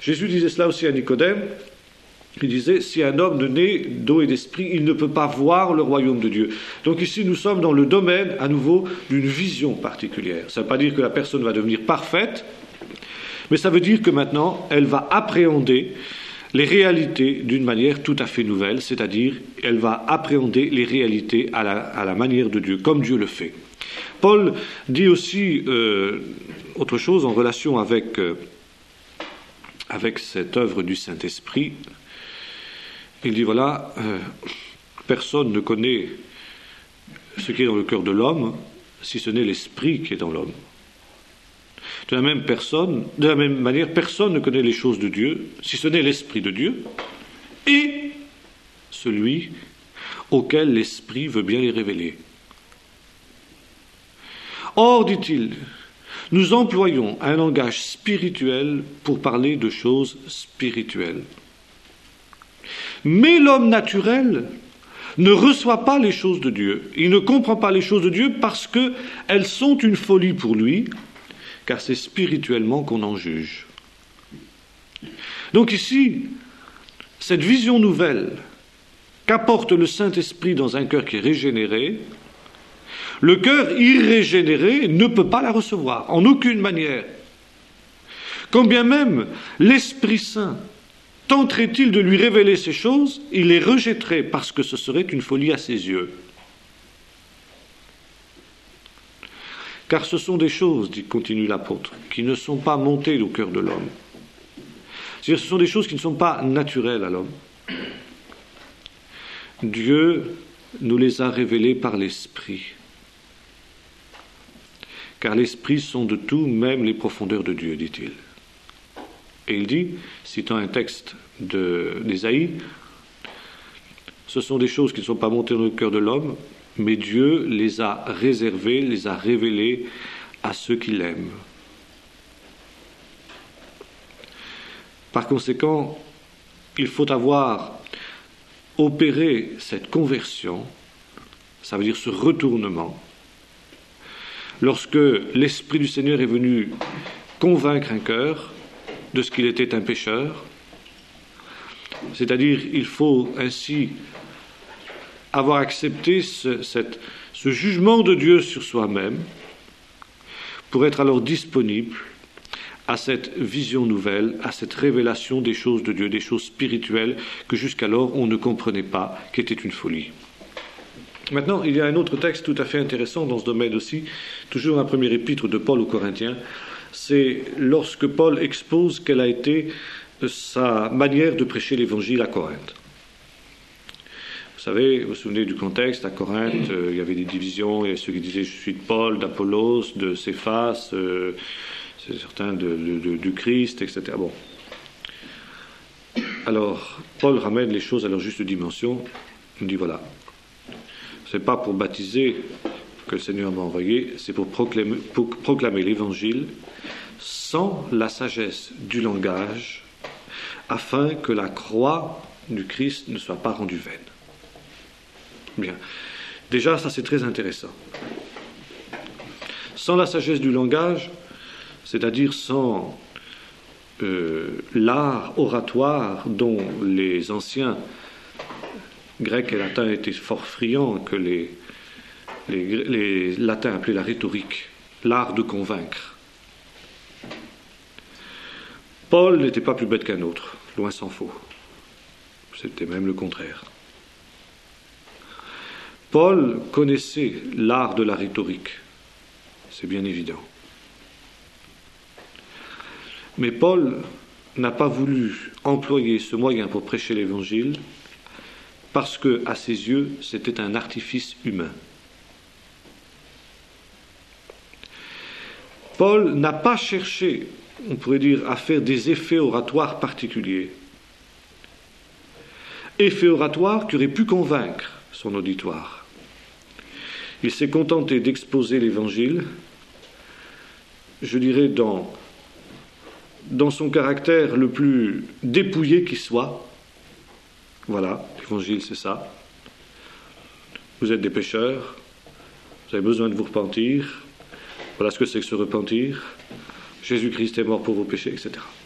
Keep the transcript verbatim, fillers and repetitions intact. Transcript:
Jésus disait cela aussi à Nicodème. Il disait, si un homme ne naît d'eau et d'esprit, il ne peut pas voir le royaume de Dieu. Donc ici, nous sommes dans le domaine, à nouveau, d'une vision particulière. Ça ne veut pas dire que la personne va devenir parfaite, mais ça veut dire que maintenant, elle va appréhender les réalités d'une manière tout à fait nouvelle, c'est-à-dire, elle va appréhender les réalités à la, à la manière de Dieu, comme Dieu le fait. Paul dit aussi euh, autre chose en relation avec, euh, avec cette œuvre du Saint-Esprit. Il dit, voilà, euh, personne ne connaît ce qui est dans le cœur de l'homme, si ce n'est l'esprit qui est dans l'homme. De la même personne, de la même manière, personne ne connaît les choses de Dieu, si ce n'est l'esprit de Dieu, et celui auquel l'esprit veut bien les révéler. Or, dit-il, nous employons un langage spirituel pour parler de choses spirituelles. Mais l'homme naturel ne reçoit pas les choses de Dieu. Il ne comprend pas les choses de Dieu parce qu'elles sont une folie pour lui, car c'est spirituellement qu'on en juge. Donc ici, cette vision nouvelle qu'apporte le Saint-Esprit dans un cœur qui est régénéré, le cœur irrégénéré ne peut pas la recevoir, en aucune manière. Quand bien même l'Esprit Saint tenterait-il de lui révéler ces choses, il les rejetterait parce que ce serait une folie à ses yeux. Car ce sont des choses, dit, continue l'apôtre, qui ne sont pas montées au cœur de l'homme. C'est-à-dire ce sont des choses qui ne sont pas naturelles à l'homme. Dieu nous les a révélées par l'Esprit. Car l'Esprit sonde de tout, même les profondeurs de Dieu, dit-il. Et il dit, citant un texte de, d'Ésaïe, ce sont des choses qui ne sont pas montées dans le cœur de l'homme, mais Dieu les a réservées, les a révélées à ceux qui l'aiment. Par conséquent, il faut avoir opéré cette conversion, ça veut dire ce retournement, lorsque l'Esprit du Seigneur est venu convaincre un cœur de ce qu'il était un pécheur, c'est-à-dire il faut ainsi avoir accepté ce, cette, ce jugement de Dieu sur soi-même pour être alors disponible à cette vision nouvelle, à cette révélation des choses de Dieu, des choses spirituelles que jusqu'alors on ne comprenait pas, qui était une folie. Maintenant, il y a un autre texte tout à fait intéressant dans ce domaine aussi, toujours un premier épître de Paul aux Corinthiens, c'est lorsque Paul expose quelle a été sa manière de prêcher l'évangile à Corinthe. Vous savez, vous vous souvenez du contexte, à Corinthe, euh, il y avait des divisions, il y a ceux qui disaient je suis de Paul, d'Apollos, de Céphas, euh, c'est certains de, de, de, du Christ, et cetera. Bon. Alors, Paul ramène les choses à leur juste dimension, il dit voilà, c'est pas pour baptiser que le Seigneur m'a envoyé, c'est pour proclamer, pour proclamer l'évangile sans la sagesse du langage, afin que la croix du Christ ne soit pas rendue vaine. Bien. Déjà, ça c'est très intéressant. Sans la sagesse du langage, c'est-à-dire sans euh, l'art oratoire dont les anciens grecs et latins étaient fort friands, que les, les, les latins appelaient la rhétorique, l'art de convaincre. Paul n'était pas plus bête qu'un autre, loin s'en faut. C'était même le contraire. Paul connaissait l'art de la rhétorique, c'est bien évident. Mais Paul n'a pas voulu employer ce moyen pour prêcher l'évangile parce que, à ses yeux, c'était un artifice humain. Paul n'a pas cherché, on pourrait dire, à faire des effets oratoires particuliers. Effets oratoires qui auraient pu convaincre son auditoire. Il s'est contenté d'exposer l'évangile, je dirais, dans, dans son caractère le plus dépouillé qui soit. Voilà, l'évangile c'est ça. Vous êtes des pécheurs, vous avez besoin de vous repentir, voilà ce que c'est que se repentir. Jésus-Christ est mort pour vos péchés, et cetera.